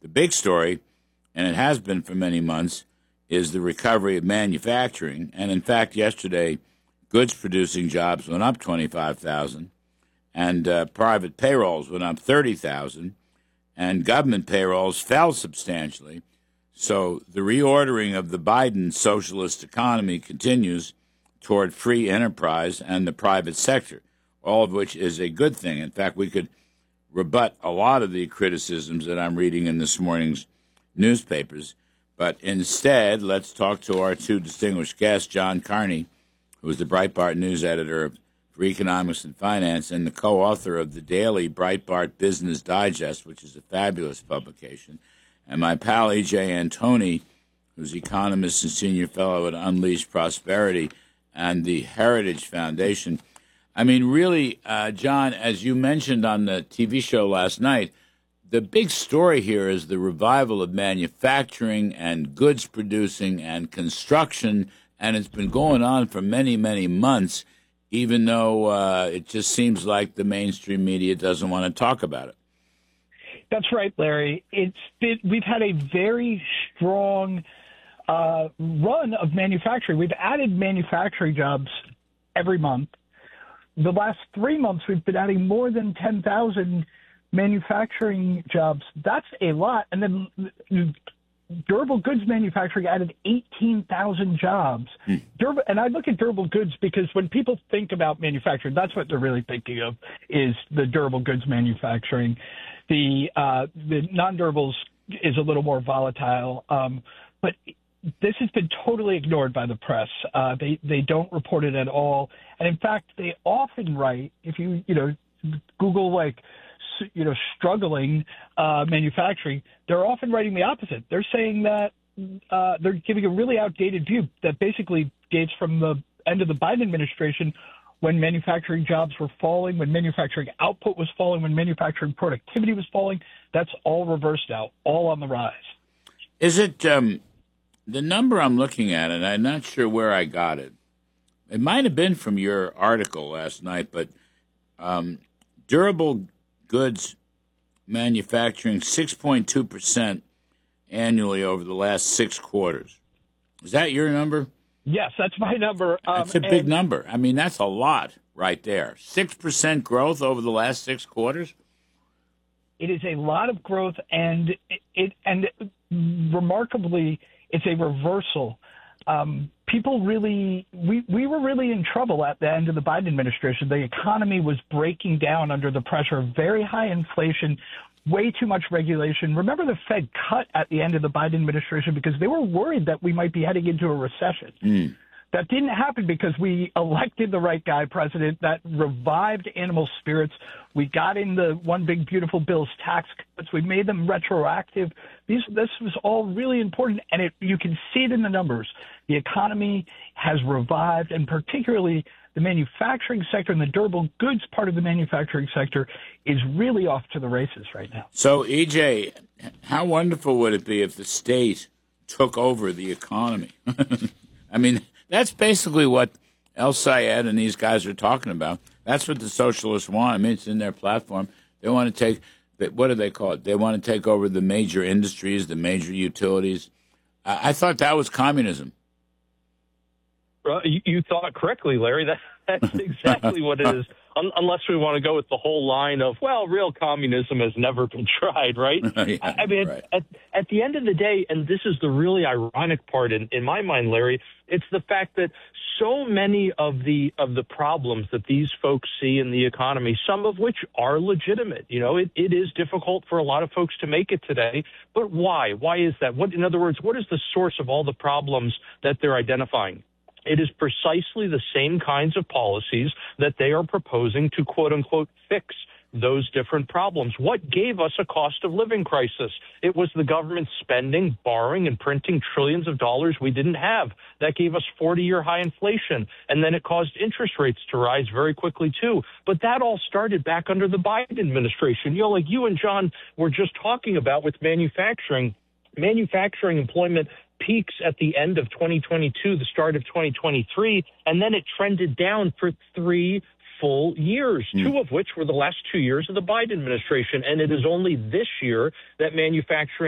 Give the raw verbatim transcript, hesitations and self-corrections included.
big story, and it has been for many months, is the recovery of manufacturing. And in fact, yesterday, goods-producing jobs went up twenty-five thousand, and uh, private payrolls went up thirty thousand, and government payrolls fell substantially. So the reordering of the Biden socialist economy continues toward free enterprise and the private sector, all of which is a good thing. In fact, we could rebut a lot of the criticisms that I'm reading in this morning's newspapers. But instead, let's talk to our two distinguished guests, John Carney, who is the Breitbart news editor for economics and finance and the co-author of the daily Breitbart Business Digest, which is a fabulous publication, and my pal E J Antoni, who's economist and senior fellow at Unleash Prosperity and the Heritage Foundation. I mean, really, uh, John, as you mentioned on the T V show last night, the big story here is the revival of manufacturing and goods producing and construction, and it's been going on for many, many months, even though uh, it just seems like the mainstream media doesn't want to talk about it. That's right, Larry. It's been, we've had a very strong uh, run of manufacturing. We've added manufacturing jobs every month. The last three months, we've been adding more than ten thousand manufacturing jobs. That's a lot. And then durable goods manufacturing added eighteen thousand jobs. Hmm. Durable, and I look at durable goods because when people think about manufacturing, that's what they're really thinking of is the durable goods manufacturing. The uh, the non-durables is a little more volatile, um, but this has been totally ignored by the press. Uh, they they don't report it at all, and in fact, they often write. If you you know Google like you know struggling uh, manufacturing, they're often writing the opposite. They're saying that uh, they're giving a really outdated view that basically dates from the end of the Biden administration, when manufacturing jobs were falling, when manufacturing output was falling, when manufacturing productivity was falling. That's all reversed now, all on the rise. Is it um, the number I'm looking at, and I'm not sure where I got it. It might have been from your article last night, but um, durable goods manufacturing six point two percent annually over the last six quarters. Is that your number? Yes, that's my number. Um, that's a big number. I mean, that's a lot right there. six percent growth over the last six quarters? It is a lot of growth, and it, it and remarkably, it's a reversal. Um, people really, we, we were really in trouble at the end of the Biden administration. The economy was breaking down under the pressure of very high inflation, way too much regulation. Remember, the Fed cut at the end of the Biden administration because they were worried that we might be heading into a recession. Mm. That didn't happen because we elected the right guy president. That revived animal spirits. We got in the One Big Beautiful Bill's tax cuts. We made them retroactive. These, this was all really important, and it, you can see it in the numbers. The economy has revived, and particularly the manufacturing sector and the durable goods part of the manufacturing sector is really off to the races right now. So, E J, how wonderful would it be if the state took over the economy? I mean, that's basically what El Sayed and these guys are talking about. That's what the socialists want. I mean, it's in their platform. They want to take, what do they call it? They want to take over the major industries, the major utilities. I, I thought that was communism. Uh, you, you thought correctly, Larry. That, that's exactly what it is. Un- unless we want to go with the whole line of, well, real communism has never been tried, right? yeah, I, I mean, right. At, at the end of the day, and this is the really ironic part in, in my mind, Larry, it's the fact that so many of the of the problems that these folks see in the economy, some of which are legitimate, you know, it, it is difficult for a lot of folks to make it today. But why? Why is that? What, in other words, what is the source of all the problems that they're identifying? It is precisely the same kinds of policies that they are proposing to, quote unquote, fix those different problems. What gave us a cost of living crisis? It was the government spending, borrowing, and printing trillions of dollars we didn't have. That gave us forty-year high inflation, and then it caused interest rates to rise very quickly, too. But that all started back under the Biden administration. You know, like you and John were just talking about with manufacturing, manufacturing employment peaks at the end of twenty twenty-two, the start of twenty twenty-three, and then it trended down for three full years, mm. two of which were the last two years of the Biden administration. And it is only this year that manufacturing